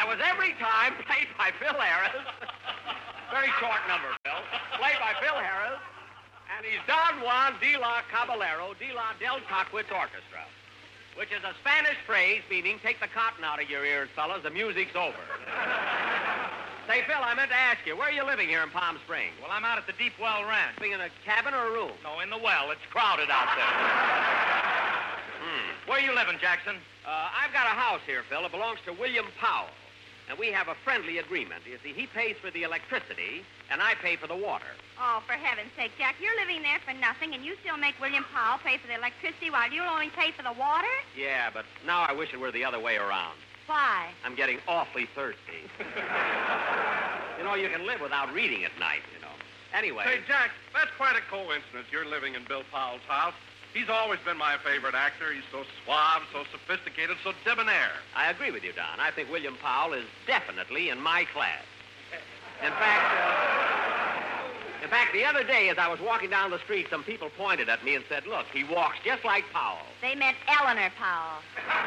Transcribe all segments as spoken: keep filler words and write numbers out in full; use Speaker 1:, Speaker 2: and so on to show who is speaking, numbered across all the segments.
Speaker 1: was every time played by Phil Harris. Very short number, Phil. Played by Phil Harris. And he's Don Juan de la Caballero de la Del Coquitz Orchestra, which is a Spanish phrase meaning take the cotton out of your ears, fellas. The music's over. Say, Phil, I meant to ask you, where are you living here in Palm Springs?
Speaker 2: Well, I'm out at the Deep Well Ranch.
Speaker 1: Living in a cabin or a room?
Speaker 2: No, in the well. It's crowded out there.
Speaker 1: Hmm.
Speaker 2: Where are you living, Jackson?
Speaker 1: Uh, I've got a house here, Phil. It belongs to William Powell. And we have a friendly agreement. You see, he pays for the electricity, and I pay for the water.
Speaker 3: Oh, for heaven's sake, Jack, you're living there for nothing, and you still make William Powell pay for the electricity while you only pay for the water?
Speaker 1: Yeah, but now I wish it were the other way around.
Speaker 3: Why?
Speaker 1: I'm getting awfully thirsty. You know, you can live without reading at night, you know. Anyway.
Speaker 4: Say, Jack, that's quite a coincidence. You're living in Bill Powell's house. He's always been my favorite actor. He's so suave, so sophisticated, so debonair.
Speaker 1: I agree with you, Don. I think William Powell is definitely in my class. In fact, uh, in fact, the other day as I was walking down the street, some people pointed at me and said, look, he walks just like Powell.
Speaker 3: They meant Eleanor Powell.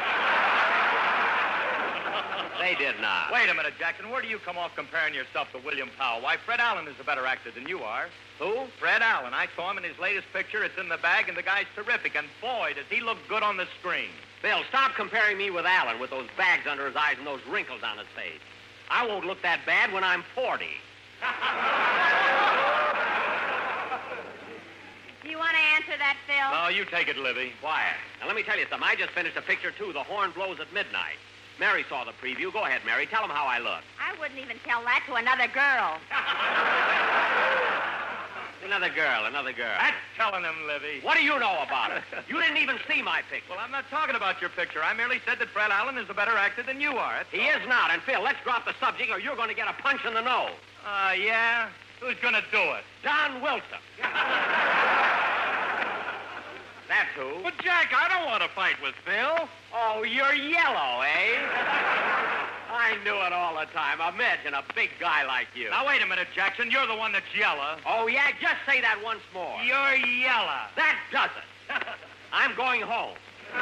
Speaker 1: They did not.
Speaker 2: Wait a minute, Jackson. Where do you come off comparing yourself to William Powell? Why, Fred Allen is a better actor than you are.
Speaker 1: Who?
Speaker 2: Fred Allen. I saw him in his latest picture. It's in the bag, and the guy's terrific. And boy, does he look good on the screen.
Speaker 1: Bill, stop comparing me with Allen with those bags under his eyes and those wrinkles on his face. I won't look that bad when I'm forty.
Speaker 3: Do you want to answer that, Phil?
Speaker 2: No, you take it, Livy.
Speaker 1: Quiet. Now, let me tell you something. I just finished a picture, too. The Horn Blows at Midnight. Mary saw the preview. Go ahead, Mary. Tell them how I look.
Speaker 3: I wouldn't even tell that to another girl.
Speaker 1: Another girl, another girl.
Speaker 2: That's telling him, Livy.
Speaker 1: What do you know about it? You didn't even see my picture.
Speaker 2: Well, I'm not talking about your picture. I merely said that Fred Allen is a better actor than you are. That's
Speaker 1: he
Speaker 2: all.
Speaker 1: is not. And, Phil, let's drop the subject or you're going to get a punch in the nose.
Speaker 2: Uh, yeah? Who's going to do it?
Speaker 1: Don Wilson. That's who.
Speaker 4: But, Jack, I don't want to fight with Phil.
Speaker 1: Oh, you're yellow, eh? I knew it all the time. Imagine a big guy like you.
Speaker 2: Now, wait a minute, Jackson. You're the one that's yellow.
Speaker 1: Oh, yeah? Just say that once more.
Speaker 2: You're yellow.
Speaker 1: That does it. I'm going home.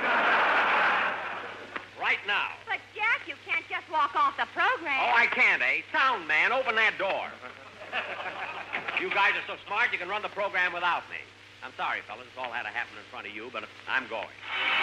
Speaker 1: Right now.
Speaker 3: But, Jack, you can't just walk off the program.
Speaker 1: Oh, I can't, eh? Sound man, open that door. You guys are so smart you can run the program without me. I'm sorry, fellas. This all had to happen in front of you, but I'm going.